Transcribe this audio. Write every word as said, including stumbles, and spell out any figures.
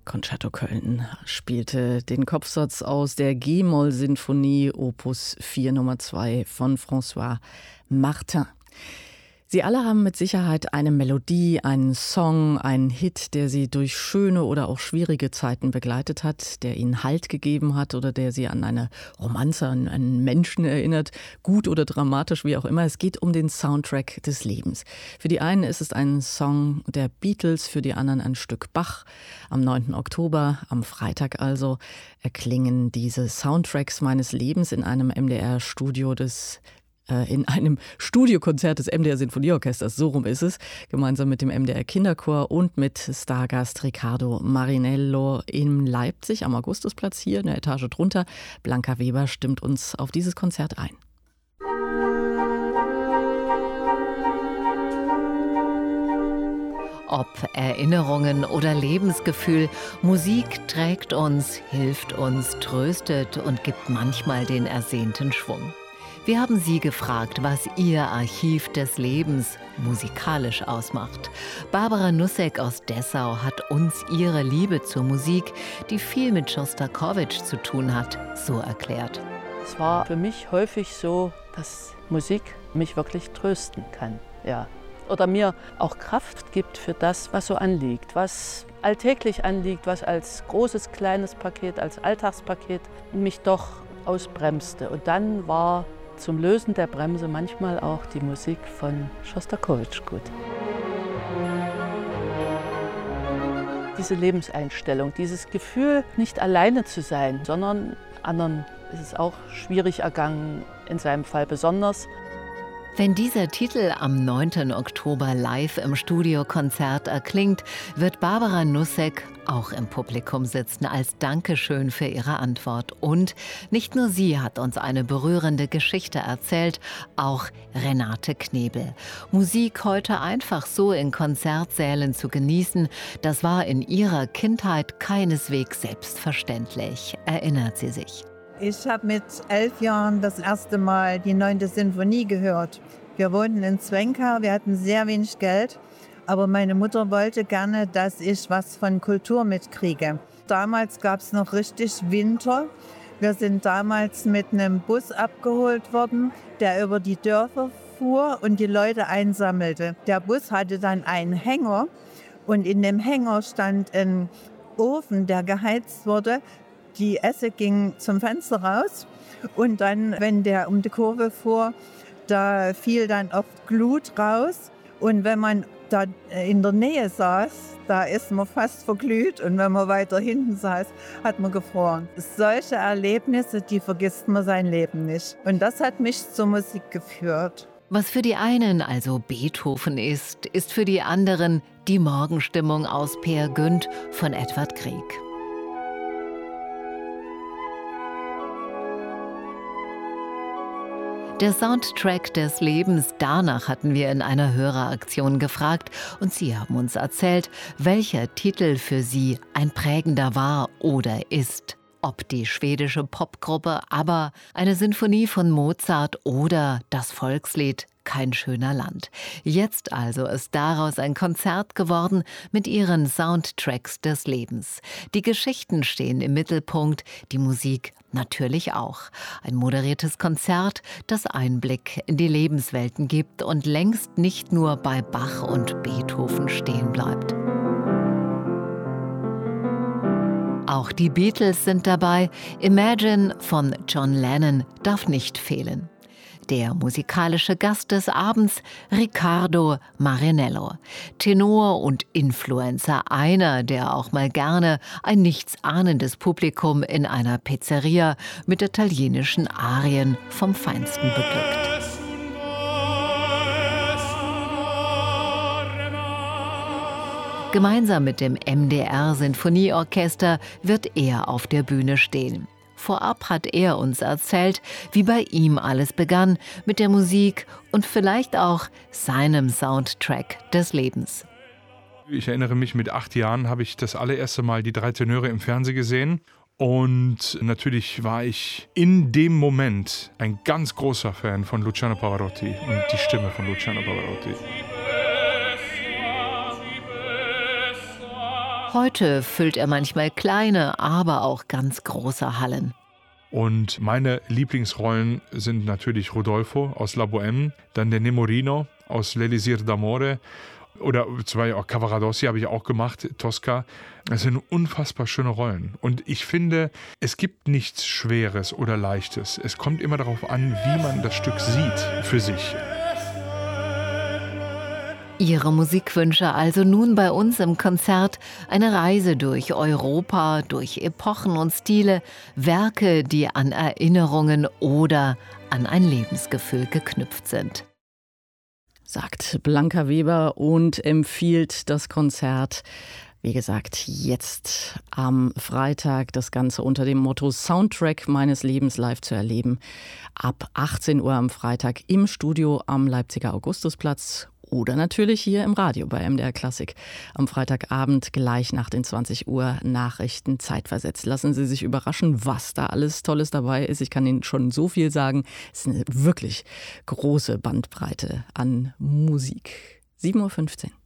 Concerto Köln spielte den Kopfsatz aus der G-Moll-Sinfonie Opus vier Nummer zwei von François Martin. Sie alle haben mit Sicherheit eine Melodie, einen Song, einen Hit, der sie durch schöne oder auch schwierige Zeiten begleitet hat, der ihnen Halt gegeben hat oder der sie an eine Romanze, an einen Menschen erinnert, gut oder dramatisch, wie auch immer. Es geht um den Soundtrack des Lebens. Für die einen ist es ein Song der Beatles, für die anderen ein Stück Bach. Am neunten Oktober, am Freitag also, erklingen diese Soundtracks meines Lebens in einem M D R-Studio des in einem Studiokonzert des M D R Sinfonieorchesters, so rum ist es, gemeinsam mit dem M D R Kinderchor und mit Stargast Riccardo Marinello in Leipzig am Augustusplatz hier, eine Etage drunter. Blanca Weber stimmt uns auf dieses Konzert ein. Ob Erinnerungen oder Lebensgefühl, Musik trägt uns, hilft uns, tröstet und gibt manchmal den ersehnten Schwung. Wir haben Sie gefragt, was Ihr Archiv des Lebens musikalisch ausmacht. Barbara Nussek aus Dessau hat uns ihre Liebe zur Musik, die viel mit Schostakowitsch zu tun hat, so erklärt. Es war für mich häufig so, dass Musik mich wirklich trösten kann, ja. Oder mir auch Kraft gibt für das, was so anliegt, was alltäglich anliegt, was als großes, kleines Paket, als Alltagspaket mich doch ausbremste. Und dann war zum Lösen der Bremse manchmal auch die Musik von Schostakowitsch gut. Diese Lebenseinstellung, dieses Gefühl, nicht alleine zu sein, sondern anderen ist es auch schwierig ergangen, in seinem Fall besonders. Wenn dieser Titel am neunten Oktober live im Studiokonzert erklingt, wird Barbara Nussek auch im Publikum sitzen als Dankeschön für ihre Antwort. Und nicht nur sie hat uns eine berührende Geschichte erzählt, auch Renate Knebel. Musik heute einfach so in Konzertsälen zu genießen, das war in ihrer Kindheit keineswegs selbstverständlich, erinnert sie sich. Ich habe mit elf Jahren das erste Mal die neunte Sinfonie gehört. Wir wohnten in Zwenkau, wir hatten sehr wenig Geld, aber meine Mutter wollte gerne, dass ich was von Kultur mitkriege. Damals gab es noch richtig Winter. Wir sind damals mit einem Bus abgeholt worden, der über die Dörfer fuhr und die Leute einsammelte. Der Bus hatte dann einen Hänger und in dem Hänger stand ein Ofen, der geheizt wurde. Die Esse ging zum Fenster raus und dann, wenn der um die Kurve fuhr, da fiel dann oft Glut raus. Und wenn man da in der Nähe saß, da ist man fast verglüht. Und wenn man weiter hinten saß, hat man gefroren. Solche Erlebnisse, die vergisst man sein Leben nicht. Und das hat mich zur Musik geführt. Was für die einen also Beethoven ist, ist für die anderen die Morgenstimmung aus Peer Gynt von Edvard Grieg. Der Soundtrack des Lebens, danach hatten wir in einer Höreraktion gefragt und Sie haben uns erzählt, welcher Titel für Sie ein prägender war oder ist. Ob die schwedische Popgruppe ABBA, eine Sinfonie von Mozart oder das Volkslied Kein schöner Land. Jetzt also ist daraus ein Konzert geworden mit ihren Soundtracks des Lebens. Die Geschichten stehen im Mittelpunkt, die Musik natürlich auch. Ein moderiertes Konzert, das Einblick in die Lebenswelten gibt und längst nicht nur bei Bach und Beethoven stehen bleibt. Auch die Beatles sind dabei. Imagine von John Lennon darf nicht fehlen. Der musikalische Gast des Abends, Riccardo Marinello. Tenor und Influencer, einer, der auch mal gerne ein nichtsahnendes Publikum in einer Pizzeria mit italienischen Arien vom Feinsten beglückt. Gemeinsam mit dem M D R Sinfonieorchester wird er auf der Bühne stehen. Vorab hat er uns erzählt, wie bei ihm alles begann mit der Musik und vielleicht auch seinem Soundtrack des Lebens. Ich erinnere mich, mit acht Jahren habe ich das allererste Mal die drei Tenöre im Fernsehen gesehen. Und natürlich war ich in dem Moment ein ganz großer Fan von Luciano Pavarotti und die Stimme von Luciano Pavarotti. Heute füllt er manchmal kleine, aber auch ganz große Hallen. Und meine Lieblingsrollen sind natürlich Rodolfo aus La Bohème, dann der Nemorino aus L'Elisir d'Amore oder zwei auch Cavaradossi habe ich auch gemacht, Tosca. Das sind unfassbar schöne Rollen. Und ich finde, es gibt nichts Schweres oder Leichtes. Es kommt immer darauf an, wie man das Stück sieht für sich. Ihre Musikwünsche also nun bei uns im Konzert. Eine Reise durch Europa, durch Epochen und Stile, Werke, die an Erinnerungen oder an ein Lebensgefühl geknüpft sind. Sagt Blanka Weber und empfiehlt das Konzert. Wie gesagt, jetzt am Freitag das Ganze unter dem Motto Soundtrack meines Lebens live zu erleben. Ab achtzehn Uhr am Freitag im Studio am Leipziger Augustusplatz oder natürlich hier im Radio bei M D R Klassik. Am Freitagabend gleich nach den zwanzig Uhr Nachrichten zeitversetzt. Lassen Sie sich überraschen, was da alles Tolles dabei ist. Ich kann Ihnen schon so viel sagen. Es ist eine wirklich große Bandbreite an Musik. sieben Uhr fünfzehn.